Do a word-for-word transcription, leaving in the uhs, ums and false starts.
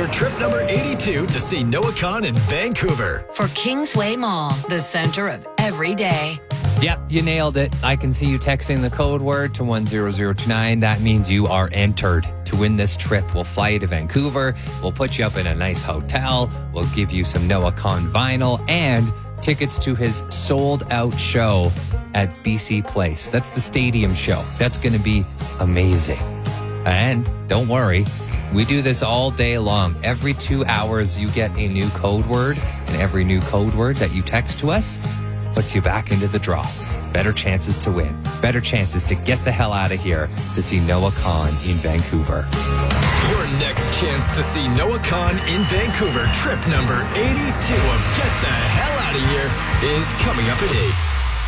your trip number eighty-two to see Noah Khan in Vancouver. For Kingsway Mall, the center of every day. Yep, you nailed it. I can see you texting the code word to one zero zero two nine. That means you are entered to win this trip. We'll fly you to Vancouver. We'll put you up in a nice hotel. We'll give you some Noah Khan vinyl and tickets to his sold-out show at B C Place. That's the stadium show. That's going to be amazing. And don't worry, we do this all day long. Every two hours, you get a new code word, and every new code word that you text to us puts you back into the draw. Better chances to win. Better chances to get the hell out of here to see Noah Khan in Vancouver. Your next chance to see Noah Khan in Vancouver, trip number eighty-two of Get the Hell Out of Here, is coming up at eight.